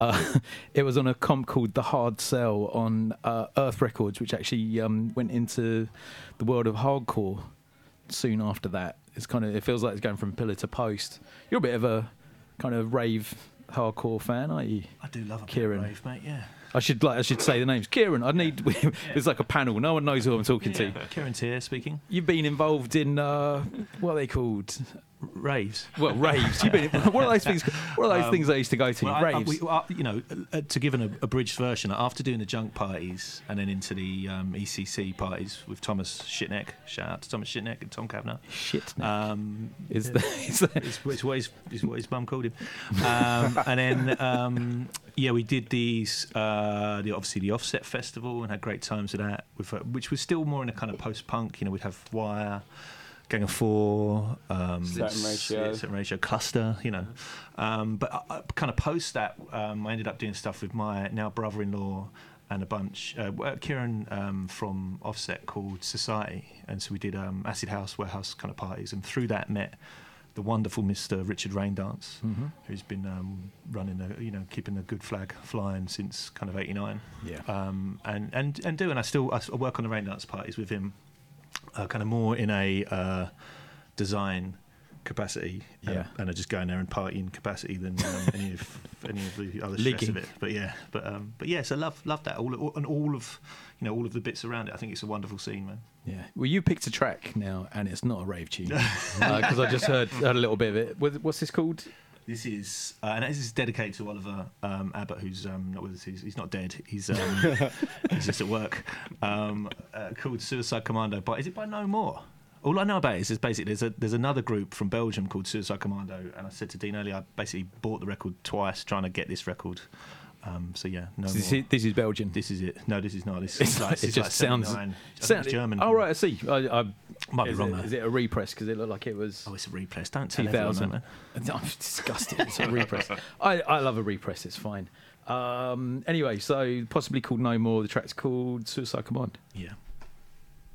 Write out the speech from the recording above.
It was on a comp called The Hard Sell on Earth Records, which actually went into the world of hardcore soon after that. It feels like it's going from pillar to post. You're a bit of a kind of rave hardcore fan, aren't you? I do love a Kieran? bit of rave, mate. Yeah. I should say the names. Kieran, it's like a panel. No one knows who I'm talking to. Kieran's here speaking. You've been involved in what are they called? Raves. Well, raves. What are those things? What are those things I used to go to? Well, raves. To give an abridged version, after doing the junk parties and then into the ECC parties with Thomas Shitneck. Shout out to Thomas Shitneck and Tom Kavanagh. Shitneck. It's what his mum called him. And then we did these obviously the Offset Festival and had great times with that, which was still more in a kind of post-punk. We'd have Wire, Gang of Four, Certain Ratio, Cluster, but I kind of post that, I ended up doing stuff with my now brother-in-law and a bunch, Kieran from Offset, called Society, and so we did acid house, warehouse kind of parties, and through that met the wonderful Mr. Richard Raindance, who's been running, keeping a good flag flying since kind of '89. Yeah. I work on the Raindance parties with him. Kind of more in a design capacity, and I just go in there and party in capacity than any of the other stress of it. But yeah, so love that all of the bits around it. I think it's a wonderful scene, man. Yeah. Well, you picked a track now, and it's not a rave tune because I just heard a little bit of it. What's this called? This is and this is dedicated to Oliver Abbott, who's not with us. He's not dead. He's he's just at work. Called Suicide Commando. But is it by No More? All I know about it is basically there's another group from Belgium called Suicide Commando, and I said to Dean earlier, I basically bought the record twice trying to get this record. No more. This is Belgian. This is it. No, this is not. It just sounds German. Oh right, I see. I might be wrong. Is it a repress? Because it looked like it was. Oh, it's a repress. Don't tell everyone that, man. I'm disgusted. It's a repress. I love a repress. It's fine. Anyway, so possibly called No More. The track's called Suicide Command. Yeah.